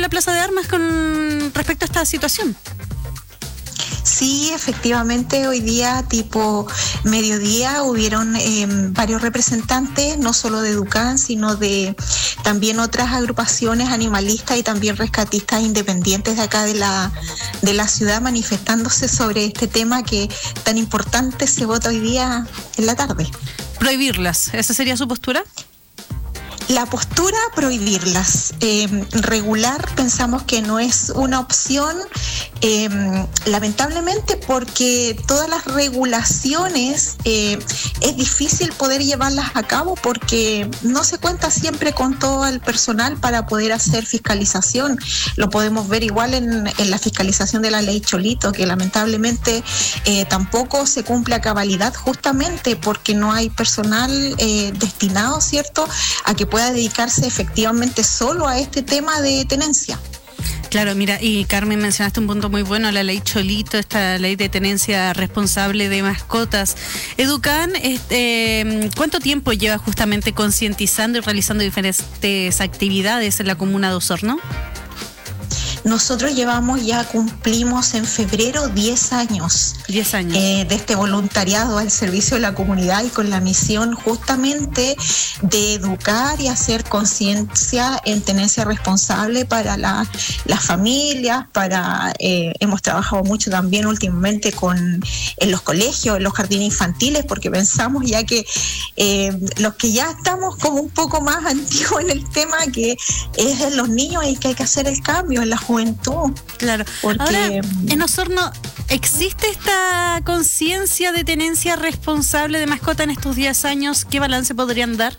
la Plaza de Armas con respecto a esta situación. Sí, efectivamente, hoy día, tipo mediodía, hubieron varios representantes, no solo de Educan, sino de también otras agrupaciones animalistas y también rescatistas independientes de acá de la ciudad, manifestándose sobre este tema que tan importante se vota hoy día en la tarde. Prohibirlas, ¿esa sería su postura? La postura, prohibirlas. Regular, pensamos que no es una opción, lamentablemente, porque todas las regulaciones es difícil poder llevarlas a cabo porque no se cuenta siempre con todo el personal para poder hacer fiscalización. Lo podemos ver igual en la fiscalización de la ley Cholito, que lamentablemente tampoco se cumple a cabalidad, justamente porque no hay personal destinado, ¿cierto?, a que pueda dedicarse efectivamente solo a este tema de tenencia. Claro, mira, y Carmen, mencionaste un punto muy bueno, la ley Cholito, esta ley de tenencia responsable de mascotas. Educan, ¿cuánto tiempo lleva justamente concientizando y realizando diferentes actividades en la comuna de Osorno? Nosotros cumplimos en febrero 10 años. 10 años. De este voluntariado al servicio de la comunidad y con la misión justamente de educar y hacer conciencia en tenencia responsable para las familias, hemos trabajado mucho también últimamente en los colegios, en los jardines infantiles, porque pensamos ya que los que ya estamos como un poco más antiguos en el tema, que es en los niños y que hay que hacer el cambio en la juventud. Claro. Porque ahora, en Osorno, ¿existe esta conciencia de tenencia responsable de mascota en estos 10 años? ¿Qué balance podrían dar?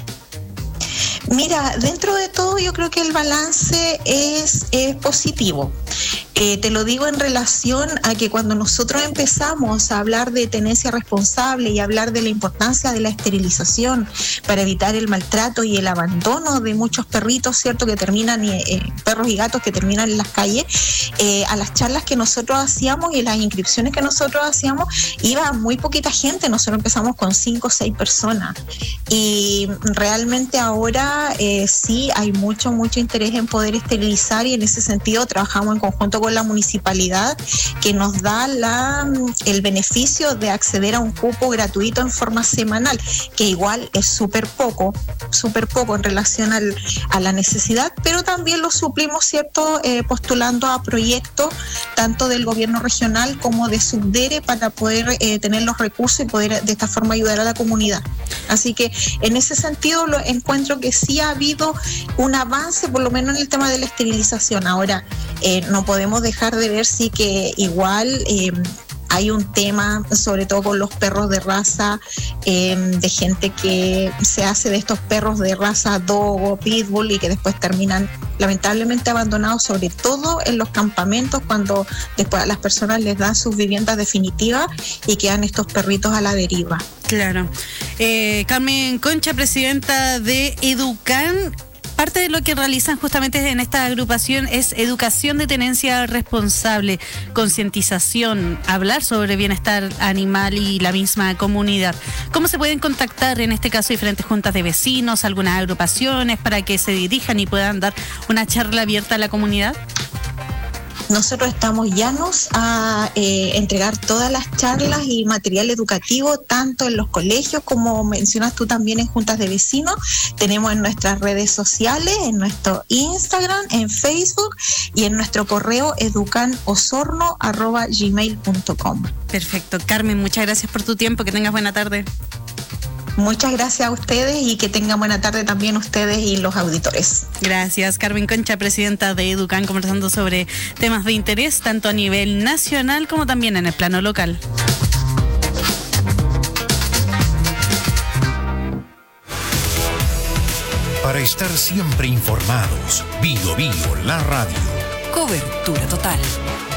Mira, dentro de todo yo creo que el balance es positivo. Te lo digo en relación a que cuando nosotros empezamos a hablar de tenencia responsable y hablar de la importancia de la esterilización para evitar el maltrato y el abandono de muchos perritos, ¿cierto?, que terminan, perros y gatos que terminan en las calles, a las charlas que nosotros hacíamos y las inscripciones que nosotros hacíamos, iba muy poquita gente. Nosotros empezamos con 5 o 6 personas y realmente ahora sí hay mucho interés en poder esterilizar, y en ese sentido trabajamos en conjunto con la municipalidad, que nos da el beneficio de acceder a un cupo gratuito en forma semanal, que igual es súper poco en relación a la necesidad, pero también lo suplimos, ¿cierto?, postulando a proyectos tanto del gobierno regional como de Subdere para poder tener los recursos y poder de esta forma ayudar a la comunidad. Así que en ese sentido lo encuentro que sí ha habido un avance, por lo menos en el tema de la esterilización. Ahora, no podemos dejar de ver sí que igual hay un tema, sobre todo con los perros de raza, de gente que se hace de estos perros de raza dogo, pitbull, y que después terminan lamentablemente abandonados, sobre todo en los campamentos, cuando después a las personas les dan sus viviendas definitivas y quedan estos perritos a la deriva. Claro. Carmen Concha, presidenta de Educan. Parte de lo que realizan justamente en esta agrupación es educación de tenencia responsable, concientización, hablar sobre bienestar animal y la misma comunidad. ¿Cómo se pueden contactar en este caso diferentes juntas de vecinos, algunas agrupaciones, para que se dirijan y puedan dar una charla abierta a la comunidad? Nosotros estamos llanos a entregar todas las charlas y material educativo, tanto en los colegios como mencionas tú también en juntas de vecinos. Tenemos en nuestras redes sociales, en nuestro Instagram, en Facebook y en nuestro correo educanosorno@gmail.com. Perfecto. Carmen, muchas gracias por tu tiempo. Que tengas buena tarde. Muchas gracias a ustedes y que tengan buena tarde también ustedes y los auditores. Gracias. Carmen Concha, presidenta de Educan, conversando sobre temas de interés tanto a nivel nacional como también en el plano local. Para estar siempre informados, Bio Bio, la radio. Cobertura total.